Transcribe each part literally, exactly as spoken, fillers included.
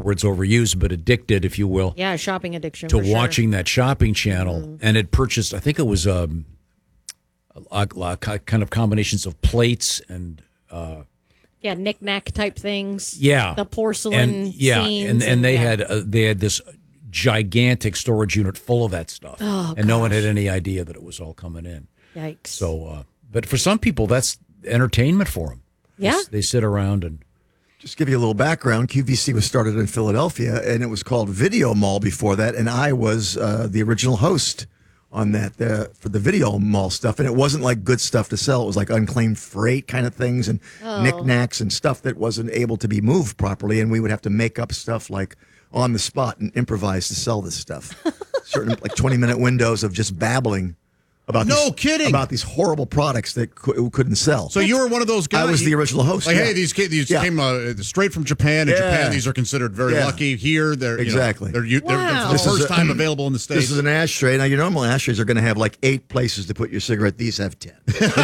word's overused, but addicted, if you will. Yeah, shopping addiction. To for sure. watching that shopping channel, Mm. and it purchased. I think it was um, a, a, a kind of combinations of plates and. Uh, Yeah, knick-knack type things. Yeah, the porcelain. And, yeah, scenes and and they yeah. had uh, they had this gigantic storage unit full of that stuff, Oh, and no one gosh. had any idea that it was all coming in. Yikes! So, uh, but for some people, that's entertainment for them. Yeah, they, they sit around and. Just give you a little background. Q V C was started in Philadelphia, and it was called Video Mall before that, and I was uh, the original host on that uh, for the Video Mall stuff, and it wasn't like good stuff to sell. It was like unclaimed freight kind of things and Oh. knickknacks and stuff that wasn't able to be moved properly, and we would have to make up stuff like on the spot and improvise to sell this stuff. Certain like twenty minute windows of just babbling about No these, kidding. about these horrible products that cou- couldn't sell. So you were one of those guys. I was the original host. Like, yeah. hey, these ca- these Yeah. came uh, straight from Japan. In Yeah. Japan, these are considered very Yeah. lucky. Here, they're you know, Exactly. they're, you, they're, Wow. they're This the is first a- time available in the States. This is an ashtray. Now, your normal ashtrays are going to have like eight places to put your cigarette. These have ten.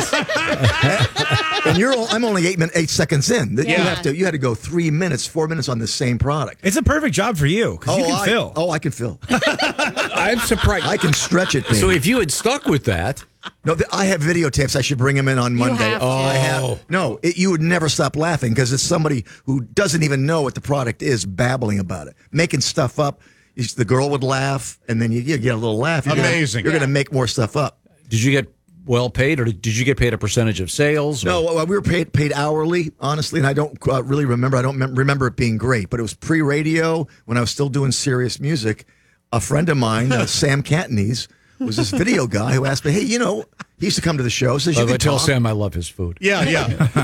and you're, o- I'm only eight min, eight seconds in. You Yeah. have to, you had to go three minutes, four minutes on the same product. It's a perfect job for you because you can I, fill. Oh, I can fill. I'm surprised. I can stretch it. So baby. if you had stuck with that, no, th- I have videotapes. I should bring them in on Monday. have to. I have. No, it, you would never stop laughing because it's somebody who doesn't even know what the product is babbling about it, making stuff up. You- The girl would laugh, and then you, you get a little laugh. You're gonna- Amazing. You're going to make more stuff up. did you get well paid, or did you get paid a percentage of sales? or- No, well, we were paid paid hourly, honestly, and I don't uh, really remember. I don't mem- remember it being great, but it was pre-radio when I was still doing serious music. A friend of mine, uh, Sam Cantonese, was this video guy who asked me, "Hey, you know," he used to come to the show. Says By you the way, can tell talk. Sam I love his food. yeah, yeah.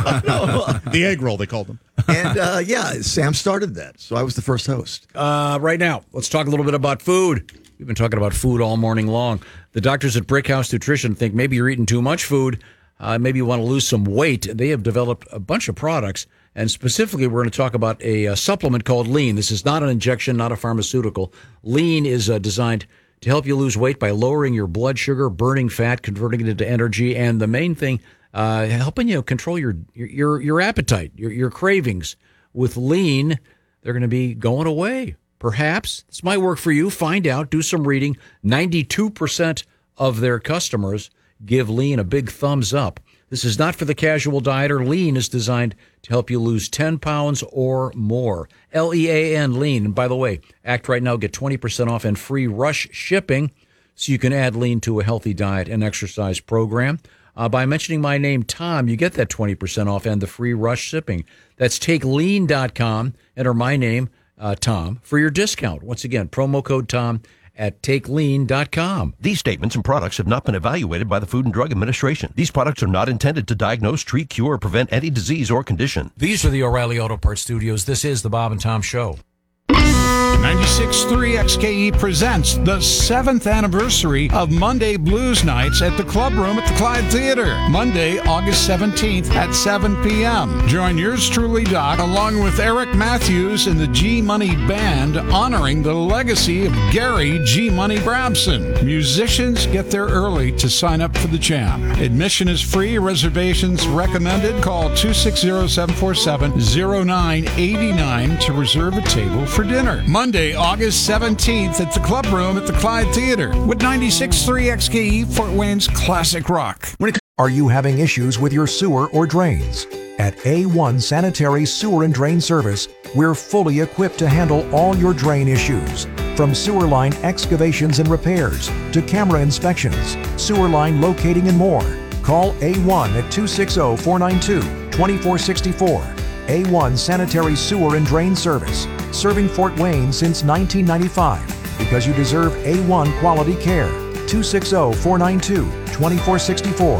The egg roll, they called them. And uh, yeah, Sam started that, so I was the first host. Uh, right now, let's talk a little bit about food. We've been talking about food all morning long. The doctors at Brickhouse Nutrition think maybe you're eating too much food. Uh, maybe you want to lose some weight. They have developed a bunch of products, and specifically, we're going to talk about a, a supplement called Lean. This is not an injection, not a pharmaceutical. Lean is uh, designed to help you lose weight by lowering your blood sugar, burning fat, converting it into energy, and the main thing, uh, helping you control your your your, your appetite, your, your cravings. With Lean, they're going to be going away. Perhaps this might work for you. Find out. Do some reading. ninety-two percent of their customers give Lean a big thumbs up. This is not for the casual dieter. Lean is designed to help you lose ten pounds or more. L E A N, Lean. And by the way, act right now. Get twenty percent off and free rush shipping so you can add Lean to a healthy diet and exercise program. Uh, by mentioning my name, Tom, you get that twenty percent off and the free rush shipping. That's take lean dot com. Enter my name, uh, Tom, for your discount. Once again, promo code Tom at take lean dot com. These statements and products have not been evaluated by the Food and Drug Administration. These products are not intended to diagnose, treat, cure, or prevent any disease or condition. These are the O'Reilly Auto Parts Studios. This is the Bob and Tom Show. ninety-six point three X K E presents the seventh anniversary of Monday Blues Nights at the Club Room at the Clyde Theater. Monday, August seventeenth at seven p.m. Join yours truly, Doc, along with Eric Matthews and the G Money Band, honoring the legacy of Gary G Money Brabson. Musicians get there early to sign up for the jam. Admission is free. Reservations recommended. Call two six zero, seven four seven, zero nine eight nine to reserve a table for dinner. Monday, August seventeenth at the Club Room at the Clyde Theater with ninety-six point three X K E, Fort Wayne's classic rock. Are you having issues with your sewer or drains? At A one Sanitary Sewer and Drain Service, we're fully equipped to handle all your drain issues. From sewer line excavations and repairs to camera inspections, sewer line locating and more. Call A one at two six zero, four nine two, two four six four. A one Sanitary Sewer and Drain Service, serving Fort Wayne since nineteen ninety-five. Because you deserve A one quality care. two six zero, four nine two, two four six four.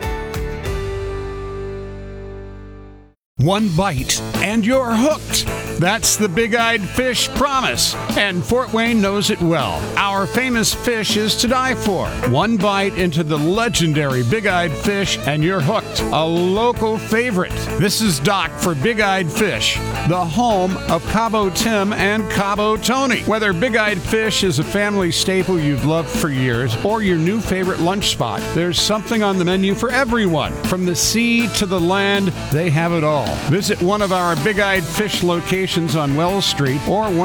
One bite and you're hooked. That's the Big-Eyed Fish promise, and Fort Wayne knows it well. Our famous fish is to die for. One bite into the legendary Big-Eyed Fish and you're hooked. A local favorite. This is Doc for Big-Eyed Fish, the home of Cabo Tim and Cabo Tony. Whether Big-Eyed Fish is a family staple you've loved for years or your new favorite lunch spot, there's something on the menu for everyone. From the sea to the land, they have it all. Visit one of our Big-Eyed Fish locations on Wells Street or one